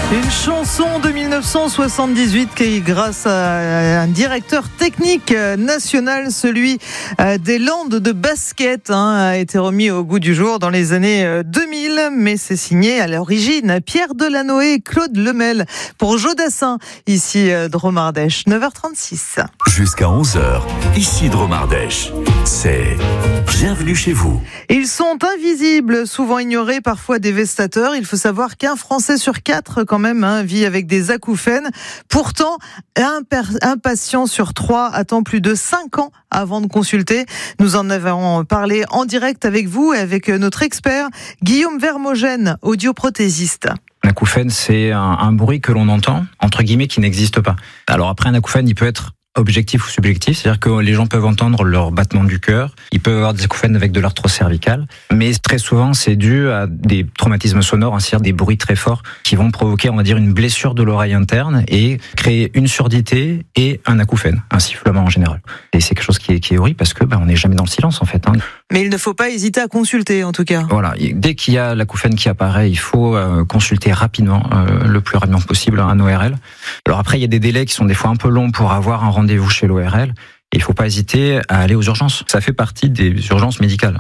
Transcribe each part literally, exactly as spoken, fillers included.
Une chanson de dix-neuf cent soixante-dix-huit qui, grâce à un directeur technique national, celui des Landes de basket, hein, a été remis au goût du jour dans les années deux mille. Mais c'est signé à l'origine Pierre Delanoë et Claude Lemel pour Jodassin, ici Drôme Ardèche, neuf heures trente-six. Jusqu'à onze heures, ici Drôme Ardèche. C'est Bienvenue chez vous. Ils sont invisibles, souvent ignorés, parfois dévastateurs. Il faut savoir qu'un Français sur quatre, quand même, hein, vit avec des acouphènes. Pourtant, un, per- un patient sur trois attend plus de cinq ans avant de consulter. Nous en avons parlé en direct avec vous et avec notre expert Guillaume Vermogène, audioprothésiste. Un acouphène, c'est un, un bruit que l'on entend, entre guillemets, qui n'existe pas. Alors après, un acouphène, il peut être objectif ou subjectif, c'est-à-dire que les gens peuvent entendre leur battement du cœur, ils peuvent avoir des acouphènes avec de l'arthrose cervicale, mais très souvent c'est dû à des traumatismes sonores, hein, c'est-à-dire des bruits très forts qui vont provoquer, on va dire, une blessure de l'oreille interne et créer une surdité et un acouphène, un sifflement en général. Et c'est quelque chose qui est, qui est horrible parce que bah, on n'est jamais dans le silence en fait. Hein. Mais il ne faut pas hésiter à consulter en tout cas. Voilà, dès qu'il y a l'acouphène qui apparaît, il faut euh, consulter rapidement, euh, le plus rapidement possible, un O R L. Alors après, il y a des délais qui sont des fois un peu longs pour avoir un rendez-vous chez l'O R L. Et il ne faut pas hésiter à aller aux urgences. Ça fait partie des urgences médicales.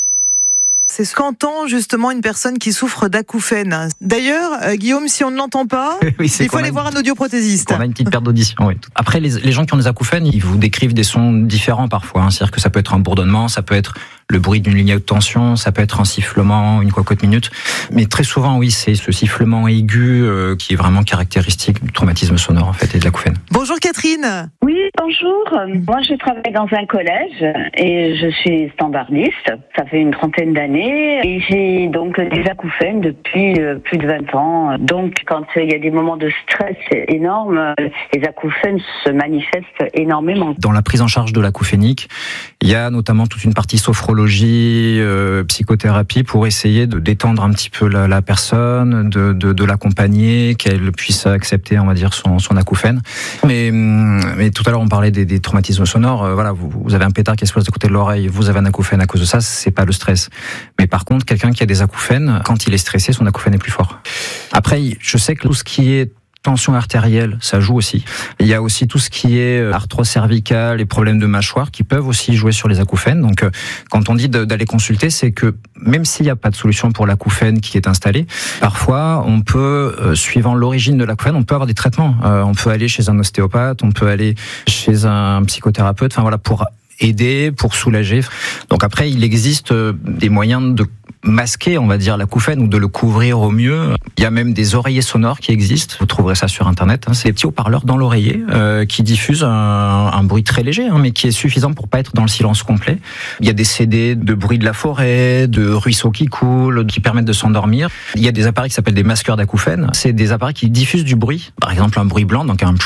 C'est ce qu'entend justement une personne qui souffre d'acouphènes. D'ailleurs, euh, Guillaume, si on ne l'entend pas, oui, il faut aller voir un audioprothésiste. On a une petite perte d'audition, oui. Après, les, les gens qui ont des acouphènes, ils vous décrivent des sons différents parfois. Hein. C'est-à-dire que ça peut être un bourdonnement, ça peut être le bruit d'une ligne à haute tension, ça peut être un sifflement, une cocotte minute. Mais très souvent, oui, c'est ce sifflement aigu euh, qui est vraiment caractéristique du traumatisme sonore en fait et de l'acouphène. Bonjour Catherine. Oui, bonjour. Moi, je travaille dans un collège et je suis standardiste. Ça fait une trentaine d'années et j'ai donc des acouphènes depuis euh, plus de vingt ans. Donc, quand il y a des moments de stress énormes, les acouphènes se manifestent énormément. Dans la prise en charge de l'acouphénique, il y a notamment toute une partie sophrologie, euh, psychothérapie pour essayer de détendre un petit peu la, la personne, de, de, de l'accompagner, qu'elle puisse accepter, on va dire, son, son acouphène. Mais, mais tout à l'heure, on parlait des, des traumatismes sonores. Euh, voilà, vous, vous avez un pétard qui explose de côté de l'oreille, vous avez un acouphène à cause de ça, c'est pas le stress. Mais par contre, quelqu'un qui a des acouphènes, quand il est stressé, son acouphène est plus fort. Après, je sais que tout ce qui est tension artérielle, ça joue aussi. Il y a aussi tout ce qui est arthrose cervicale et problèmes de mâchoire qui peuvent aussi jouer sur les acouphènes. Donc, quand on dit d'aller consulter, c'est que même s'il n'y a pas de solution pour l'acouphène qui est installé, parfois, on peut, suivant l'origine de l'acouphène, on peut avoir des traitements. On peut aller chez un ostéopathe, on peut aller chez un psychothérapeute, enfin voilà, pour aider, pour soulager. Donc après, il existe des moyens de masquer, on va dire, l'acouphène ou de le couvrir au mieux. Il y a même des oreillers sonores qui existent. Vous trouverez ça sur Internet. Hein. C'est des petits haut-parleurs dans l'oreiller euh, qui diffusent un, un bruit très léger, hein, mais qui est suffisant pour pas être dans le silence complet. Il y a des C D de bruit de la forêt, de ruisseaux qui coulent, qui permettent de s'endormir. Il y a des appareils qui s'appellent des masqueurs d'acouphènes. C'est des appareils qui diffusent du bruit. Par exemple, un bruit blanc, donc un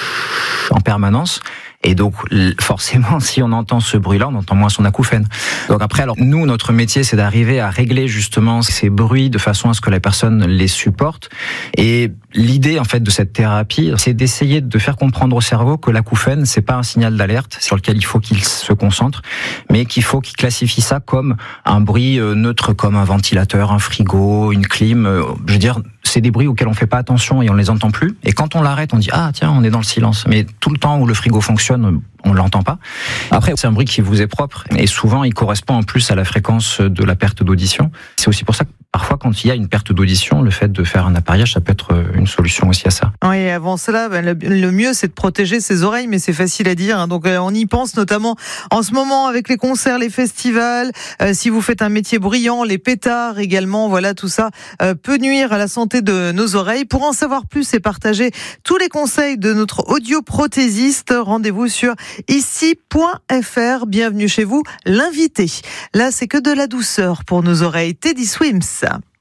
en permanence. Et donc, forcément, si on entend ce bruit-là, on entend moins son acouphène. Donc après, alors, nous, notre métier, c'est d'arriver à régler justement ces bruits de façon à ce que la personne les supporte. Et l'idée, en fait, de cette thérapie, c'est d'essayer de faire comprendre au cerveau que l'acouphène, c'est pas un signal d'alerte sur lequel il faut qu'il se concentre, mais qu'il faut qu'il classifie ça comme un bruit neutre, comme un ventilateur, un frigo, une clim. Je veux dire, c'est des bruits auxquels on fait pas attention et on les entend plus. Et quand on l'arrête, on dit, ah, tiens, on est dans le silence. Mais tout le temps où le frigo fonctionne, on l'entend pas. Après, c'est un bruit qui vous est propre et souvent, il correspond en plus à la fréquence de la perte d'audition. C'est aussi pour ça que parfois, quand il y a une perte d'audition, le fait de faire un appareillage, ça peut être une solution aussi à ça. Oui, avant cela, ben, le, le mieux, c'est de protéger ses oreilles, mais c'est facile à dire. Hein. Donc, euh, on y pense notamment en ce moment avec les concerts, les festivals. Euh, si vous faites un métier bruyant, les pétards également, voilà, tout ça euh, peut nuire à la santé de nos oreilles. Pour en savoir plus et partager tous les conseils de notre audioprothésiste, rendez-vous sur ici point f r. Bienvenue chez vous, l'invité. Là, c'est que de la douceur pour nos oreilles. Teddy Swims.